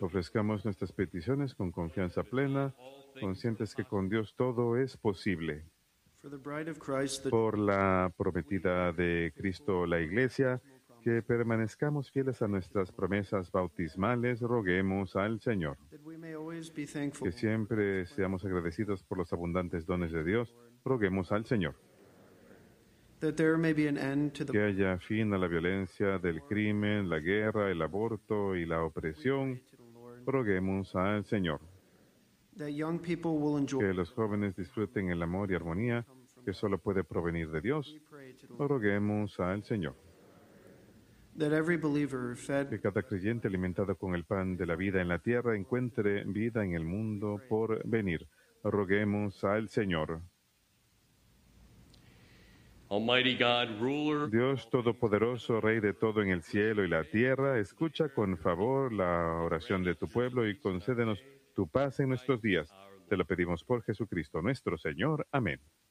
Ofrezcamos nuestras peticiones con confianza plena, conscientes que con Dios todo es posible. Por la prometida de Cristo, la Iglesia, que permanezcamos fieles a nuestras promesas bautismales, roguemos al Señor. Que siempre seamos agradecidos por los abundantes dones de Dios, roguemos al Señor. Que haya fin a la violencia del crimen, la guerra, el aborto y la opresión, roguemos al Señor. Que los jóvenes disfruten el amor y armonía que solo puede provenir de Dios, roguemos al Señor. Que cada creyente alimentado con el pan de la vida en la tierra encuentre vida en el mundo por venir, roguemos al Señor. Dios Todopoderoso, Rey de todo en el cielo y la tierra, escucha con favor la oración de tu pueblo y concédenos tu paz en nuestros días. Te lo pedimos por Jesucristo nuestro Señor. Amén.